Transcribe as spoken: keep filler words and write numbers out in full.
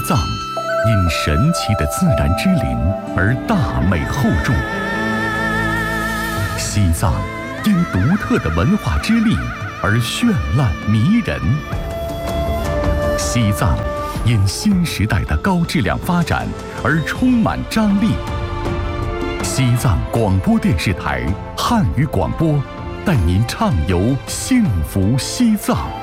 藏因神奇的自然之林而大美厚重，西藏因独特的文化之力而绚烂迷人，西藏因新时代的高质量发展而充满张力。西藏广播电视台汉语广播带您畅游幸福西藏。